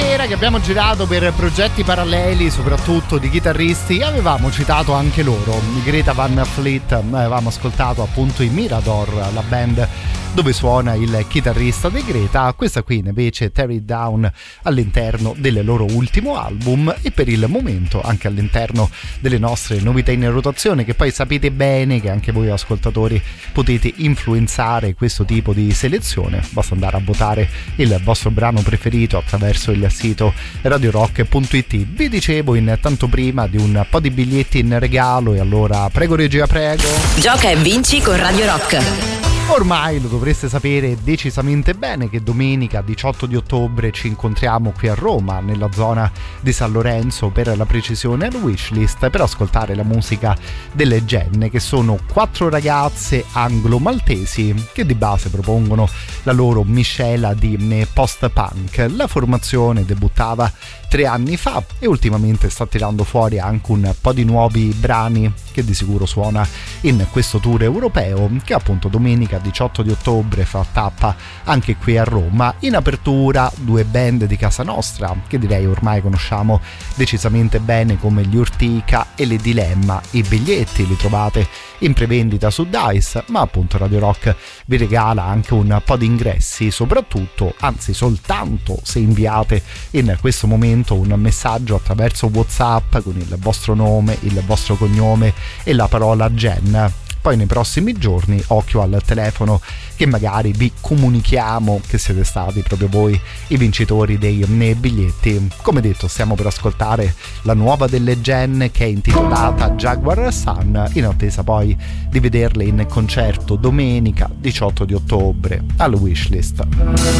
sera che abbiamo girato per progetti paralleli, soprattutto di chitarristi, avevamo citato anche loro, i Greta Van Fleet. Avevamo ascoltato appunto i Mirador, la band dove suona il chitarrista dei Greta. Questa qui invece Tear It Down all'interno del loro ultimo album, e per il momento anche all'interno delle nostre novità in rotazione, che poi sapete bene che anche voi ascoltatori potete influenzare questo tipo di selezione. Basta andare a votare il vostro brano preferito attraverso il sito radiorock.it. Vi dicevo intanto prima di un po' di biglietti in regalo, e allora prego regia, prego. Gioca e vinci con Radio Rock. Ormai lo dovreste sapere decisamente bene che domenica 18 di ottobre ci incontriamo qui a Roma, nella zona di San Lorenzo, per la precisione al Wishlist, per ascoltare la musica delle Genne, che sono 4 ragazze anglo-maltesi che di base propongono la loro miscela di post-punk. La formazione debuttava 3 anni fa e ultimamente sta tirando fuori anche un po' di nuovi brani che di sicuro suona in questo tour europeo, che appunto domenica 18 di ottobre fa tappa anche qui a Roma. In apertura 2 band di casa nostra che direi ormai conosciamo decisamente bene, come gli Urtica e le Dilemma. I biglietti li trovate in prevendita su Dice, ma appunto Radio Rock vi regala anche un po' di ingressi, soprattutto, anzi soltanto se inviate in questo momento un messaggio attraverso WhatsApp con il vostro nome, il vostro cognome e la parola Gen. Poi nei prossimi giorni occhio al telefono, che magari vi comunichiamo che siete stati proprio voi i vincitori dei biglietti. Come detto, stiamo per ascoltare la nuova delle Gen, che è intitolata Jaguar Sun, in attesa poi di vederle in concerto domenica 18 di ottobre al Wishlist.